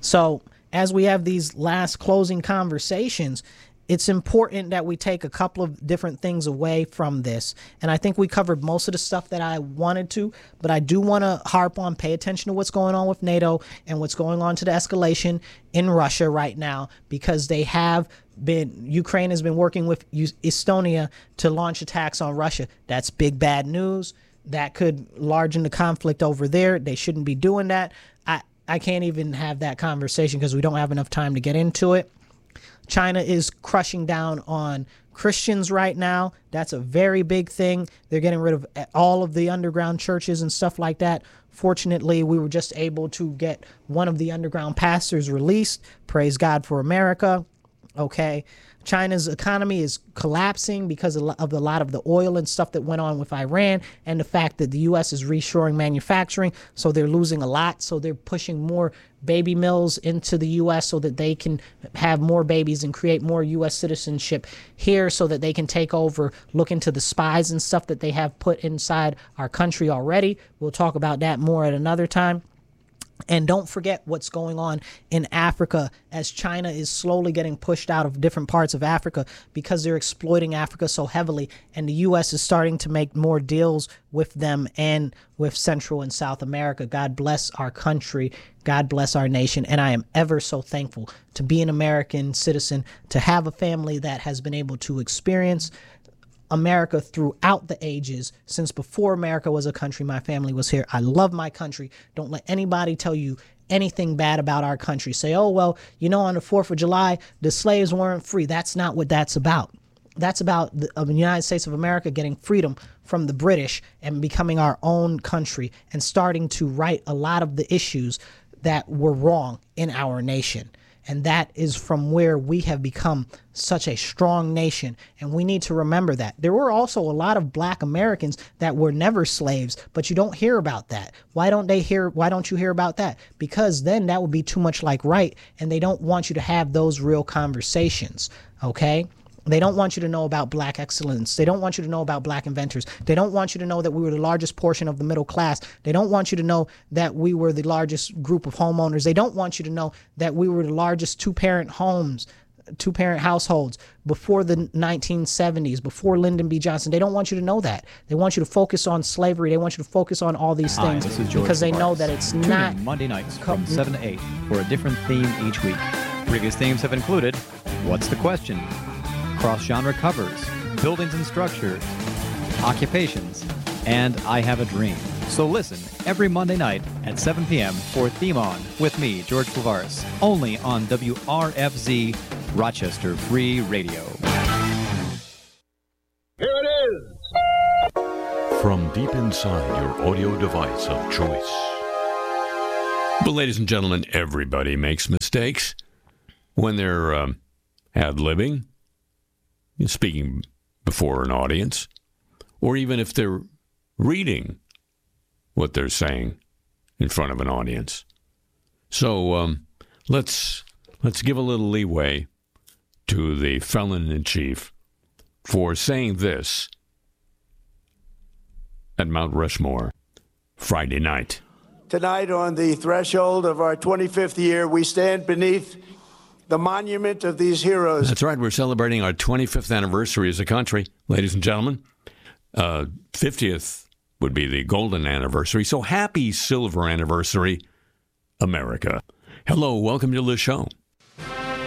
So as we have these last closing conversations, it's important that we take a couple of different things away from this. And I think we covered most of the stuff that I wanted to, but I do want to harp on, pay attention to what's going on with NATO and what's going on to the escalation in Russia right now, because Ukraine has been working with Estonia to launch attacks on Russia. That's big bad news. That could largen the conflict over there. They shouldn't be doing that. I can't even have that conversation because we don't have enough time to get into it. China is crushing down on Christians right now. That's a very big thing. They're getting rid of all of the underground churches and stuff like that. Fortunately, we were just able to get one of the underground pastors released. Praise God for America. Okay. China's economy is collapsing because of a lot of the oil and stuff that went on with Iran, and the fact that the U.S. is reshoring manufacturing, so they're losing a lot. So they're pushing more baby mills into the U.S. so that they can have more babies and create more U.S. citizenship here so that they can take over, look into the spies and stuff that they have put inside our country already. We'll talk about that more at another time. And don't forget what's going on in Africa as China is slowly getting pushed out of different parts of Africa because they're exploiting Africa so heavily. And the U.S. is starting to make more deals with them and with Central and South America. God bless our country. God bless our nation. And I am ever so thankful to be an American citizen, to have a family that has been able to experience America throughout the ages. Since before America was a country, my family was here. I love my country. Don't let anybody tell you anything bad about our country. Say, oh, well, on the 4th of July, the slaves weren't free. That's not what that's about. That's about the United States of America getting freedom from the British and becoming our own country and starting to right a lot of the issues that were wrong in our nation. And that is from where we have become such a strong nation. And we need to remember that. There were also a lot of black Americans that were never slaves, but you don't hear about that. Why don't you hear about that? Because then that would be too much like right. And they don't want you to have those real conversations. Okay? They don't want you to know about black excellence. They don't want you to know about black inventors. They don't want you to know that we were the largest portion of the middle class. They don't want you to know that we were the largest group of homeowners. They don't want you to know that we were the largest two-parent households before the 1970s, before Lyndon B. Johnson. They don't want you to know that. They want you to focus on slavery. They want you to focus on all these things because they know that it's not. Tune in Monday nights from 7 to 8 for a different theme each week. Previous themes have included What's the Question?, cross-genre covers, buildings and structures, occupations, and I Have a Dream. So listen every Monday night at 7 p.m. for Theme On with me, George Plavaris, only on WRFZ Rochester Free Radio. Here it is! From deep inside your audio device of choice. But ladies and gentlemen, everybody makes mistakes when they're ad-libbing, speaking before an audience, or even if they're reading what they're saying in front of an audience. So let's give a little leeway to the felon-in-chief for saying this at Mount Rushmore Friday night. Tonight, on the threshold of our 25th year, we stand beneath the monument of these heroes. That's right. We're celebrating our 25th anniversary as a country, ladies and gentlemen. 50th would be the golden anniversary. So happy silver anniversary, America. Hello, welcome to the show.